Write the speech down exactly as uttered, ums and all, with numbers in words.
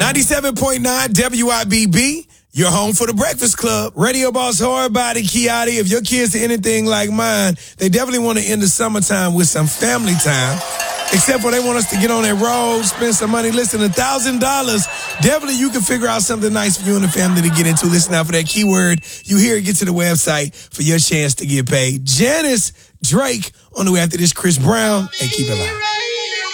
ninety-seven point nine W I B B, your home for the Breakfast Club. Radio boss hard body, Kiati. If your kids are anything like mine, they definitely want to end the summertime with some family time. Except for they want us to get on that road, spend some money. Listen, one thousand dollars, definitely you can figure out something nice for you and the family to get into. Listen out for that keyword. You hear it, get to the website for your chance to get paid. Janice Drake on the way after this, Chris Brown, and keep it live.